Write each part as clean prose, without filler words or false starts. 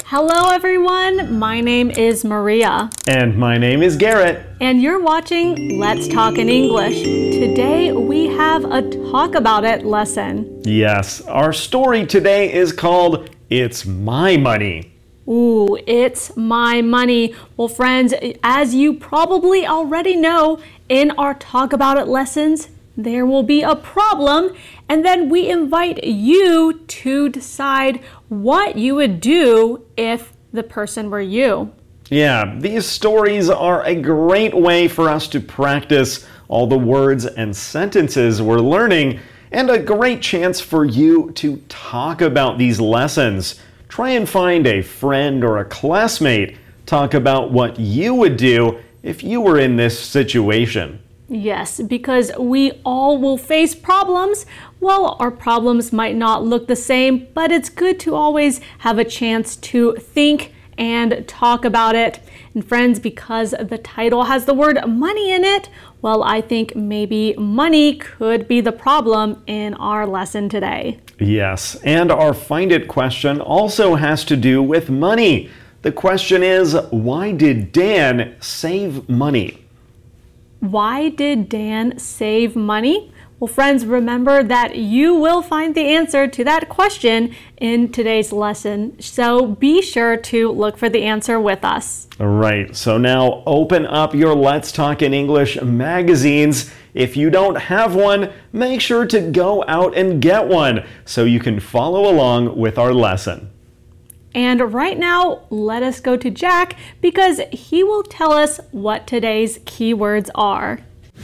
Hello everyone, my name is Maria. And my name is Garrett. And you're watching Let's Talk in English. Today we have a Talk About It lesson. Yes, our story today is called It's My Money. Ooh, it's my money. Well, friends, as you probably already know, in our Talk About It lessons, there will be a problem, and then we invite you to decide what you would do if the person were you. Yeah, these stories are a great way for us to practice all the words and sentences we're learning, and a great chance for you to talk about these lessons. Try and find a friend or a classmate. Talk about what you would do if you were in this situation. Yes, because we all will face problems. Well, our problems might not look the same, but it's good to always have a chance to think and talk about it. And friends, because the title has the word money in it, well, I think maybe money could be the problem in our lesson today. Yes, and our Find It question also has to do with money. The question is, why did Dan save money? Why did Dan save money? Well, friends, remember that you will find the answer to that question in today's lesson, so be sure to look for the answer with us. All right, so now open up your Let's Talk in English magazines. If you don't have one, make sure to go out and get one so you can follow along with our lesson. And right now, let us go to Jack because he will tell us what today's keywords are.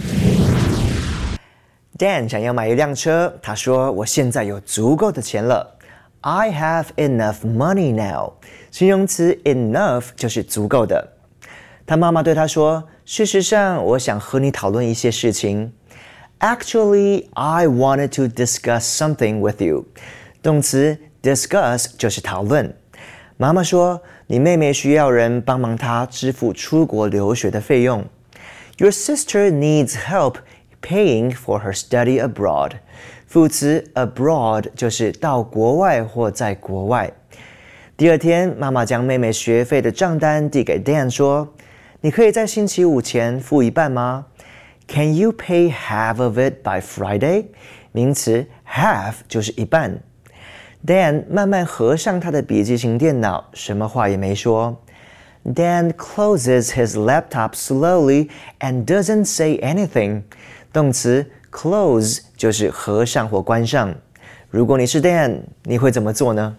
Dan 想要买一辆车，他说我现在有足够的钱了。I have enough money now. 形容词 enough 就是足够的。他妈妈对他说，事实上我想和你讨论一些事情。Actually, I wanted to discuss something with you. 动词 discuss 就是讨论。妈妈说，你妹妹需要人帮忙她支付出国留学的费用。Your sister needs help paying for her study abroad. 副词 abroad 就是到国外或在国外。第二天，妈妈将妹妹学费的账单递给 Dan 说，你可以在星期五前付一半吗？ Can you pay half of it by Friday? 名词 half 就是一半。Dan 慢慢合上他的笔记型电脑，什么话也没说。Dan closes his laptop slowly and doesn't say anything. 动词 close 就是合上或关上。如果你是 Dan， 你会怎么做呢？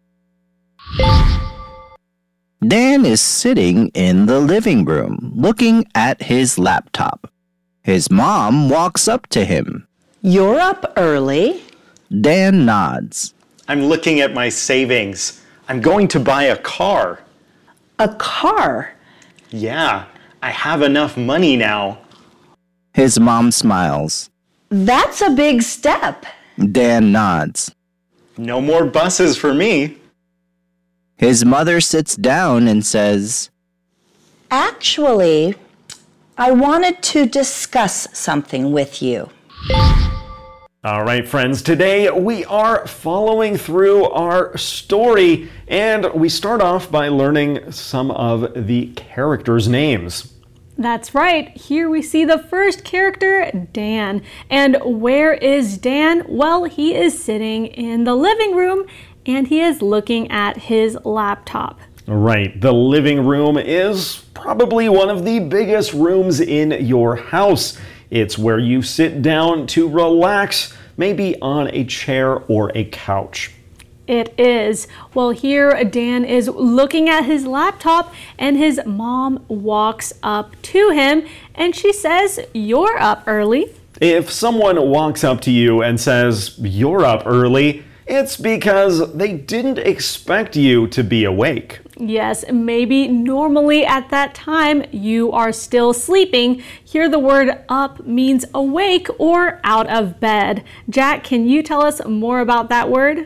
Dan is sitting in the living room, looking at his laptop. His mom walks up to him. You're up early. Dan nods. I'm looking at my savings. I'm going to buy a car. A car? Yeah, I have enough money now. His mom smiles. That's a big step. Dan nods. No more buses for me. His mother sits down and says, Actually, I wanted to discuss something with you. All right, friends, today we are following through our story, and we start off by learning some of the characters' names. That's right. Here we see the first character, Dan. And where is Dan? Well, he is sitting in the living room and he is looking at his laptop. Right. The living room is probably one of the biggest rooms in your house. It's where you sit down to relax, maybe on a chair or a couch. It is. Well, here Dan is looking at his laptop and his mom walks up to him and she says, "You're up early." If someone walks up to you and says, "You're up early," it's because they didn't expect you to be awake. Yes, maybe normally at that time you are still sleeping. Here the word up means awake or out of bed. Jack, can you tell us more about that word?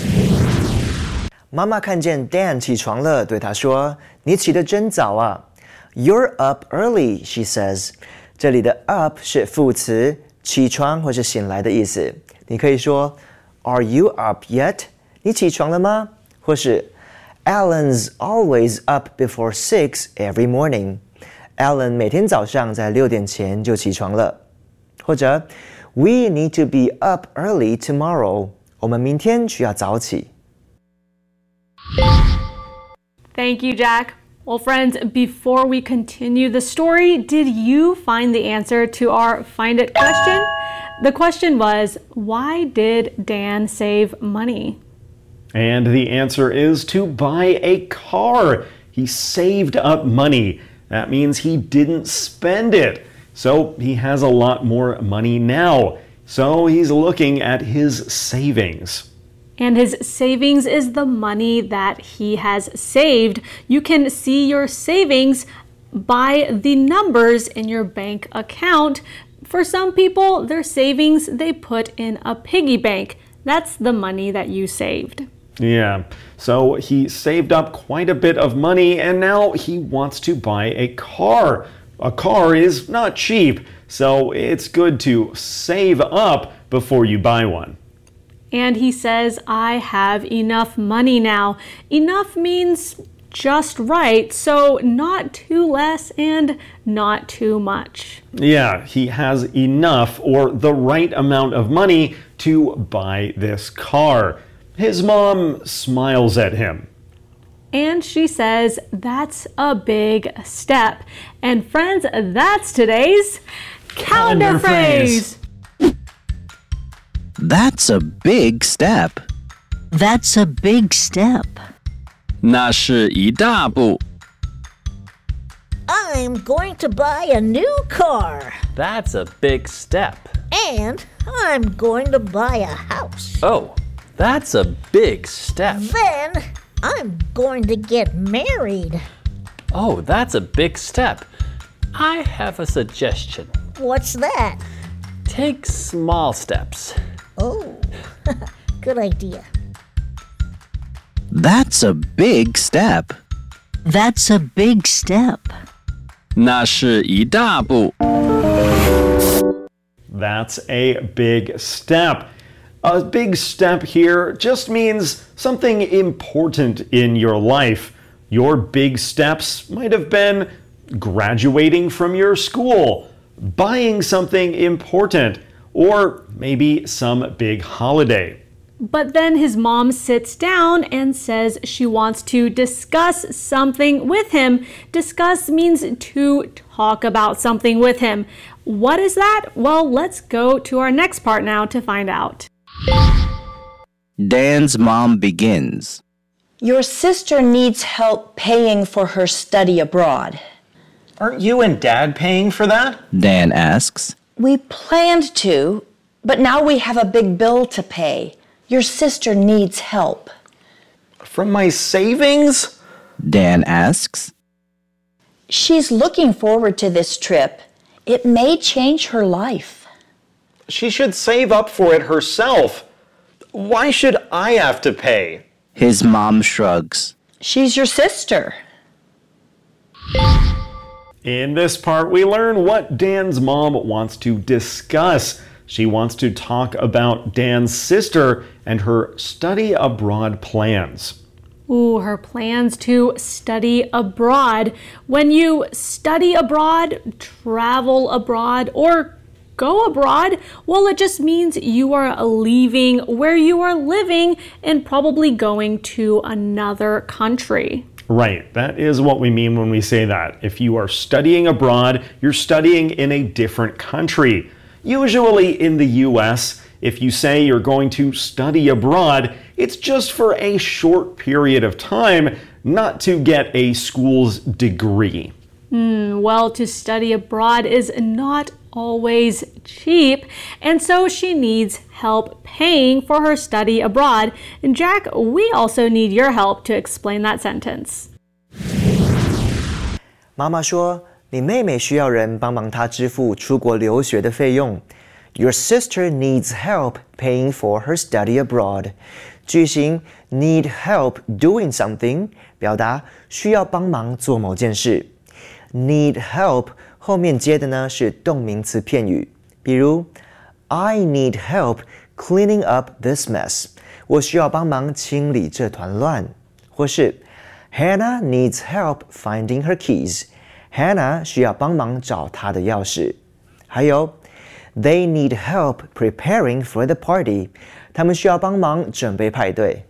妈妈看见 Dan 起床了，对他说：“你起得真早啊。” You're up early, she says. 这里的 up 是副词，起床或是醒来的意思。你可以说 Are you up yet? 你起床了吗？或是 Alan's always up before 6 every morning. Alan 每天早上在6点前就起床了。或者 We need to be up early tomorrow. 我们明天需要早起。 Thank you, Jack. Well, friends, before we continue the story, did you find the answer to our Find It question? The question was, why did Dan save money? And the answer is to buy a car. He saved up money. That means he didn't spend it. So he has a lot more money now. So he's looking at his savings. And his savings is the money that he has saved. You can see your savings by the numbers in your bank account. For some people, their savings they put in a piggy bank. That's the money that you saved. Yeah, so he saved up quite a bit of money and now he wants to buy a car. A car is not cheap, so it's good to save up before you buy one. And he says, I have enough money now. Enough means just right, so not too less and not too much. Yeah, he has enough or the right amount of money to buy this car. His mom smiles at him. And she says, that's a big step. And friends, that's today's calendar phrase. That's a big step. That's a big step. 那是一大步。 I'm going to buy a new car. That's a big step. And I'm going to buy a house. Oh, that's a big step. Then I'm going to get married. Oh, that's a big step. I have a suggestion. What's that? Take small steps. Oh, good idea. That's a big step. That's a big step. 那是一大步。 That's a big step. A big step here just means something important in your life. Your big steps might have been graduating from your school, buying something important, or maybe some big holiday. But then his mom sits down and says she wants to discuss something with him. Discuss means to talk about something with him. What is that? Well, let's go to our next part now to find out. Dan's mom begins. Your sister needs help paying for her study abroad. Aren't you and Dad paying for that? Dan asks. We planned to, but now we have a big bill to pay. Your sister needs help. From my savings? Dan asks. She's looking forward to this trip. It may change her life. She should save up for it herself. Why should I have to pay? His mom shrugs. She's your sister. In this part, we learn what Dan's mom wants to discuss. She wants to talk about Dan's sister and her study abroad plans. Ooh, her plans to study abroad. When you study abroad, travel abroad, or go abroad, well, it just means you are leaving where you are living and probably going to another country. Right, that is what we mean when we say that. If you are studying abroad, you're studying in a different country. Usually in the US, if you say you're going to study abroad, it's just for a short period of time, not to get a school's degree. Well, to study abroad is not always cheap, and so she needs help paying for her study abroad. And Jack, we also need your help to explain that sentence. 妈妈说，你妹妹需要人帮忙她支付出国留学的费用。Your sister needs help paying for her study abroad. 句型 need help doing something 表达需要帮忙做某件事。Need help 后面接的呢是动名词片语，比如 I need help cleaning up this mess. 我需要帮忙清理这团乱，或是 Hannah needs help finding her keys. Hannah 需要帮忙找她的钥匙。还有 They need help preparing for the party. 他们需要帮忙准备派对。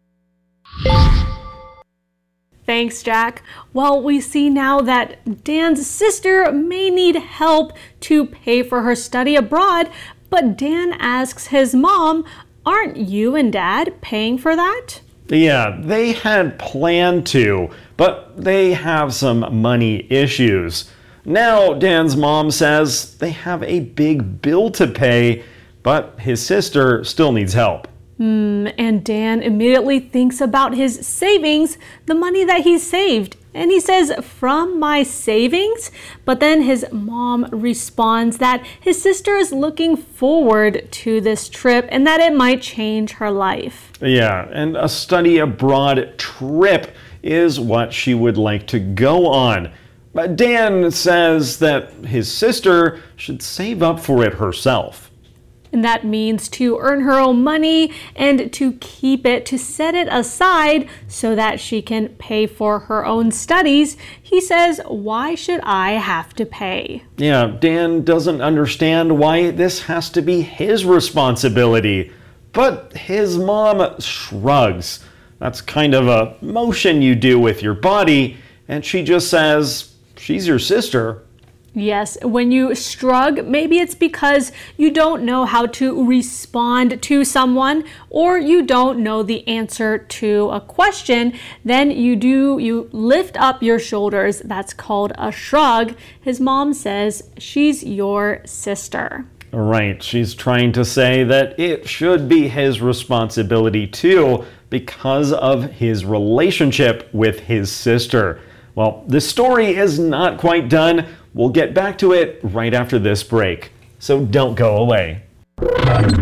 Thanks, Jack. Well, we see now that Dan's sister may need help to pay for her study abroad, but Dan asks his mom, "Aren't you and Dad paying for that?" Yeah, they had planned to, but they have some money issues. Now, Dan's mom says they have a big bill to pay, but his sister still needs help. And Dan immediately thinks about his savings, the money that he saved. And he says, "From my savings?" But then his mom responds that his sister is looking forward to this trip and that it might change her life. Yeah, and a study abroad trip is what she would like to go on. But Dan says that his sister should save up for it herself. And that means to earn her own money and to keep it, to set it aside so that she can pay for her own studies. He says, "Why should I have to pay?" Yeah, Dan doesn't understand why this has to be his responsibility. But his mom shrugs. That's kind of a motion you do with your body, and she just says, "She's your sister." Yes, when you shrug, maybe it's because you don't know how to respond to someone or you don't know the answer to a question. Then you lift up your shoulders. That's called a shrug. His mom says she's your sister. Right, she's trying to say that it should be his responsibility too because of his relationship with his sister. Well, this story is not quite done. We'll get back to it right after this break. So don't go away.